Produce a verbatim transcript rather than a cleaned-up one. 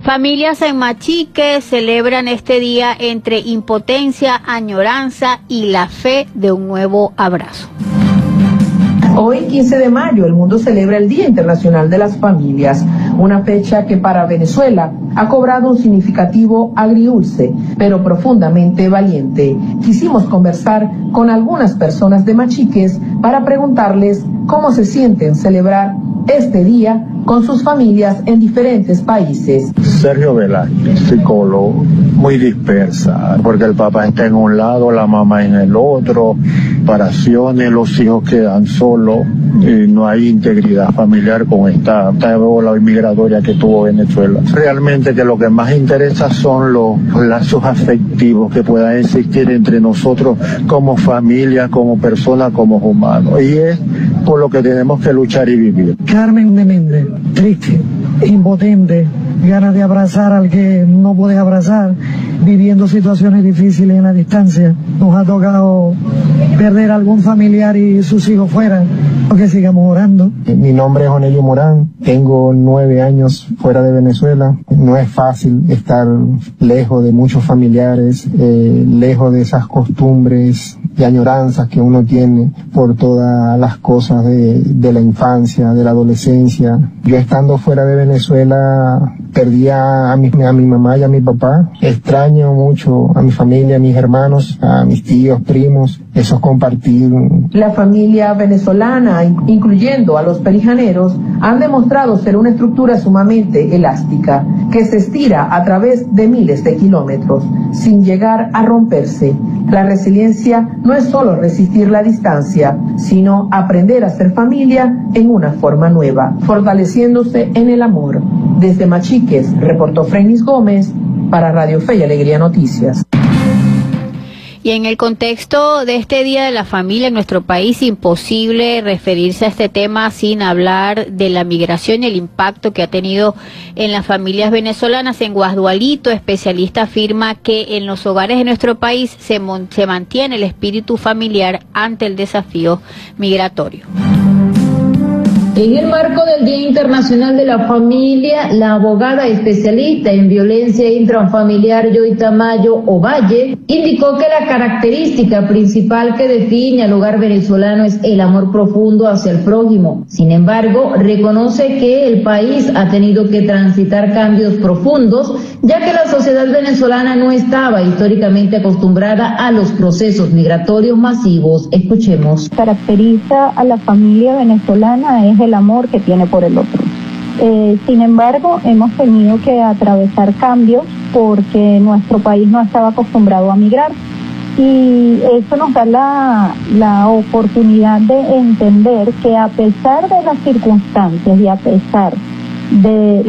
Familias en Machique celebran este día entre impotencia, añoranza y la fe de un nuevo abrazo. Hoy, quince de mayo, el mundo celebra el Día Internacional de las Familias, una fecha que para Venezuela ha cobrado un significativo agridulce, pero profundamente valiente. Quisimos conversar con algunas personas de Machiques para preguntarles cómo se sienten celebrar este día con sus familias en diferentes países. Sergio Velázquez, psicólogo, muy dispersa, porque el papá está en un lado, la mamá en el otro, separaciones, los hijos quedan solos, y no hay integridad familiar con esta, esta ola migratoria que tuvo Venezuela. Realmente que lo que más interesa son los lazos afectivos que puedan existir entre nosotros como familia, como personas, como humanos, y es por lo que tenemos que luchar y vivir. Carmen de Méndez, triste, impotente, ganas de abrazar al que no puedes abrazar, viviendo situaciones difíciles en la distancia. Nos ha tocado perder a algún familiar y sus hijos fuera, porque sigamos orando. Mi nombre es Onelio Morán, tengo nueve años fuera de Venezuela. No es fácil estar lejos de muchos familiares, eh, lejos de esas costumbres y añoranzas que uno tiene por todas las cosas de, de la infancia, de la adolescencia. Yo estando fuera de Venezuela perdí a, a, mi, a mi mamá y a mi papá. Extraño mucho a mi familia, a mis hermanos, a mis tíos, primos, esos compartir. La familia venezolana, incluyendo a los perijaneros, han demostrado ser una estructura sumamente elástica, que se estira a través de miles de kilómetros, sin llegar a romperse. La resiliencia no es solo resistir la distancia, sino aprender a ser familia en una forma nueva, fortaleciéndose en el amor. Desde Machiques, reportó Frenis Gómez para Radio Fe y Alegría Noticias. Y en el contexto de este Día de la Familia en nuestro país, imposible referirse a este tema sin hablar de la migración y el impacto que ha tenido en las familias venezolanas. En Guasdualito, especialista afirma que en los hogares de nuestro país se, se mantiene el espíritu familiar ante el desafío migratorio. En el marco del Día Internacional de la Familia, la abogada especialista en violencia intrafamiliar Joy Tamayo Ovalle indicó que la característica principal que define al hogar venezolano es el amor profundo hacia el prójimo. Sin embargo, reconoce que el país ha tenido que transitar cambios profundos, ya que la sociedad venezolana no estaba históricamente acostumbrada a los procesos migratorios masivos. Escuchemos. Caracteriza a la familia venezolana es el amor que tiene por el otro. Eh, sin embargo, hemos tenido que atravesar cambios porque nuestro país no estaba acostumbrado a migrar, y eso nos da la, la oportunidad de entender que a pesar de las circunstancias y a pesar de